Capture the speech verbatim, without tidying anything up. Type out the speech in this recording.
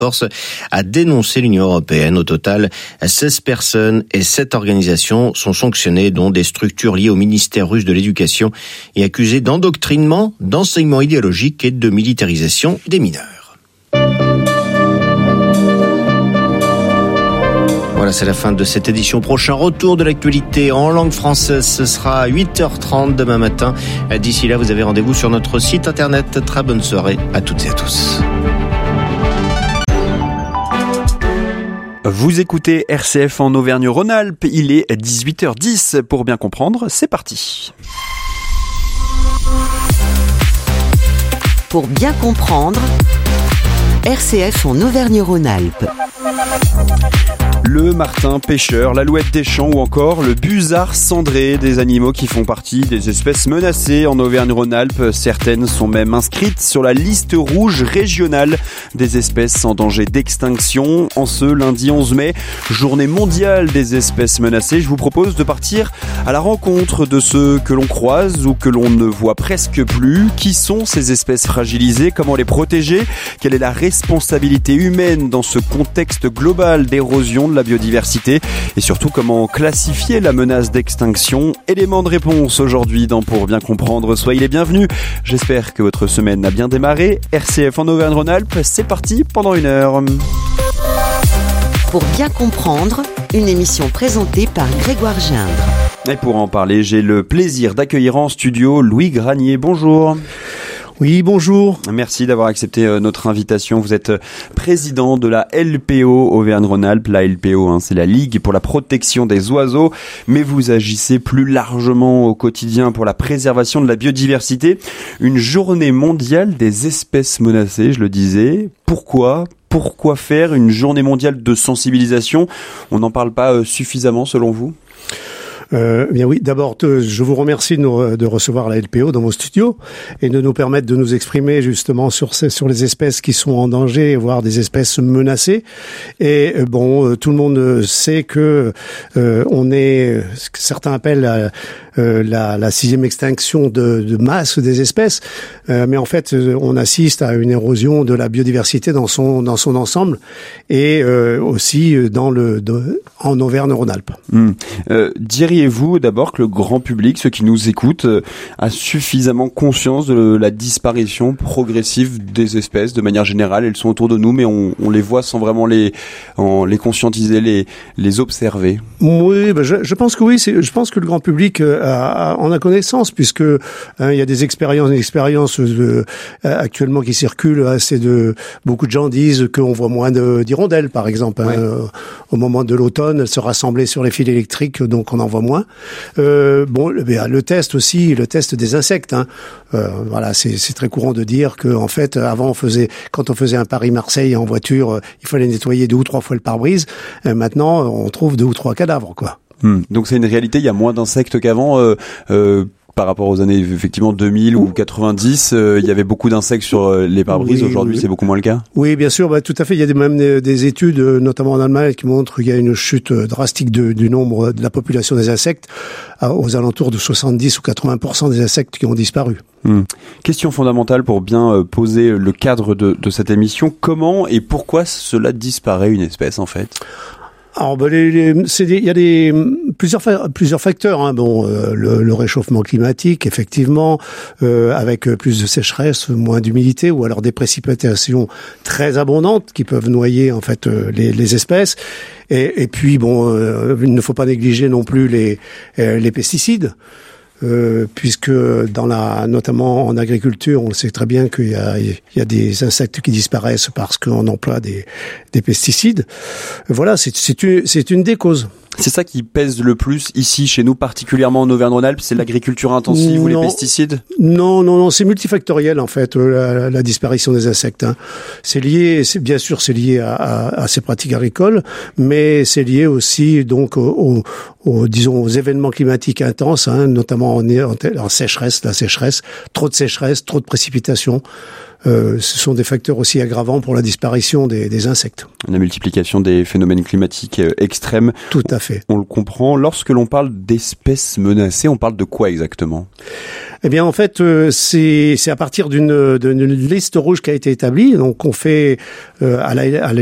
Force a dénoncé l'Union européenne. Au total, seize personnes et sept organisations sont sanctionnées, dont des structures liées au ministère russe de l'Éducation et accusées d'endoctrinement, d'enseignement idéologique et de militarisation des mineurs. Voilà, c'est la fin de cette édition. Prochain retour de l'actualité en langue française, ce sera à huit heures trente demain matin. D'ici là, vous avez rendez-vous sur notre site internet. Très bonne soirée à toutes et à tous. Vous écoutez R C F en Auvergne-Rhône-Alpes, il est dix-huit heures dix. Pour bien comprendre, c'est parti. Pour bien comprendre, R C F en Auvergne-Rhône-Alpes. Le martin pêcheur, l'alouette des champs ou encore le busard cendré, des animaux qui font partie des espèces menacées en Auvergne-Rhône-Alpes. Certaines sont même inscrites sur la liste rouge régionale des espèces en danger d'extinction. En ce lundi onze mai, journée mondiale des espèces menacées, je vous propose de partir à la rencontre de ceux que l'on croise ou que l'on ne voit presque plus. Qui sont ces espèces fragilisées? Comment les protéger? Quelle est la responsabilité humaine dans ce contexte global d'érosion de la biodiversité? Et surtout, comment classifier la menace d'extinction? Élément de réponse aujourd'hui dans Pour bien comprendre. Soyez les bienvenus. J'espère que votre semaine a bien démarré. R C F en Auvergne-Rhône-Alpes, c'est parti pendant une heure. Pour bien comprendre, une émission présentée par Grégoire Gindre. Et pour en parler, j'ai le plaisir d'accueillir en studio Louis Granier. Bonjour. Oui, bonjour. Merci d'avoir accepté notre invitation. Vous êtes président de la L P O Auvergne-Rhône-Alpes. La L P O, hein, c'est la Ligue pour la protection des oiseaux, mais vous agissez plus largement au quotidien pour la préservation de la biodiversité. Une journée mondiale des espèces menacées, je le disais. Pourquoi ? Pourquoi faire une journée mondiale de sensibilisation ? On n'en parle pas suffisamment selon vous ? Euh, bien oui, d'abord, je vous remercie de, nous, de recevoir la L P O dans vos studios et de nous permettre de nous exprimer justement sur ces, sur les espèces qui sont en danger, voire des espèces menacées. Et bon, tout le monde sait que euh, on est, ce que certains appellent la, euh, la, la sixième extinction de, de masse des espèces, euh, mais en fait, on assiste à une érosion de la biodiversité dans son dans son ensemble et euh, aussi dans le de, en Auvergne-Rhône-Alpes. Mmh. Euh, diriez-vous d'abord que le grand public, ceux qui nous écoutent, euh, a suffisamment conscience de la disparition progressive des espèces de manière générale? Elles sont autour de nous, mais on, on les voit sans vraiment les, en, les conscientiser, les, les observer. Oui, ben je, je pense que oui. C'est, je pense que le grand public a, a, en a connaissance, puisque hein, il y a des expériences, des expériences de, actuellement qui circulent. Hein, c'est de beaucoup de gens disent qu'on voit moins de, d'hirondelles, par exemple. Hein, ouais. euh, au moment de l'automne, elles se rassemblaient sur les fils électriques, donc on en voit moins. Euh, bon, le, le test aussi, le test des insectes. Hein. Euh, voilà, c'est, c'est très courant de dire que en fait, avant on faisait, quand on faisait un Paris-Marseille en voiture, euh, il fallait nettoyer deux ou trois fois le pare-brise. Euh, maintenant, on trouve deux ou trois cadavres, quoi. Hum. Donc c'est une réalité. Il y a moins d'insectes qu'avant. Euh, euh... Par rapport aux années effectivement deux mille ou quatre-vingt-dix, euh, il y avait beaucoup d'insectes sur euh, les pare-brises. Oui, aujourd'hui, oui. C'est beaucoup moins le cas. Oui, bien sûr, bah, tout à fait. Il y a des, même des, des études, notamment en Allemagne, qui montrent qu'il y a une chute drastique de, du nombre de la population des insectes, à, aux alentours de soixante-dix ou quatre-vingts pour cent des insectes qui ont disparu. Hum. Question fondamentale pour bien euh, poser le cadre de, de cette émission. Comment et pourquoi cela disparaît une espèce en fait ? Alors, ben, les, les, c'est des, il y a des plusieurs plusieurs facteurs. Hein. Bon, euh, le, le réchauffement climatique, effectivement, euh, avec plus de sécheresse, moins d'humidité, ou alors des précipitations très abondantes qui peuvent noyer en fait euh, les, les espèces. Et, et puis, bon, euh, il ne faut pas négliger non plus les euh, les pesticides. Euh, puisque dans la, notamment en agriculture, on le sait très bien qu'il y a, il y a des insectes qui disparaissent parce qu'on emploie des, des pesticides. Voilà, c'est, c'est une, c'est une des causes. C'est ça qui pèse le plus ici, chez nous, particulièrement en Auvergne-Rhône-Alpes, c'est l'agriculture intensive non, ou les pesticides? Non, non, non, c'est multifactoriel en fait, la, la disparition des insectes. Hein. C'est lié, c'est, bien sûr, c'est lié à, à, à ces pratiques agricoles, mais c'est lié aussi donc au, aux, disons, aux événements climatiques intenses, hein, notamment en, en, en sécheresse, la sécheresse, trop de sécheresse, trop de précipitations. Euh, ce sont des facteurs aussi aggravants pour la disparition des, des insectes. La multiplication des phénomènes climatiques extrêmes. Tout à fait. On le comprend. Lorsque l'on parle d'espèces menacées, on parle de quoi exactement ? Eh bien, en fait, euh, c'est, c'est à partir d'une, d'une liste rouge qui a été établie. Donc, on fait euh, à la, à